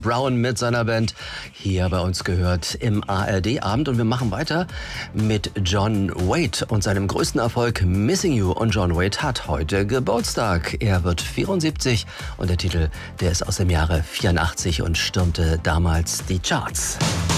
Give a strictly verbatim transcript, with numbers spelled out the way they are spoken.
Brown mit seiner Band hier bei uns gehört im A R D-Abend. Und wir machen weiter mit John Waite und seinem größten Erfolg Missing You. Und John Waite hat heute Geburtstag. Er wird vierundsiebzig und der Titel, der ist aus dem Jahre vierundachtzig und stürmte damals die Charts.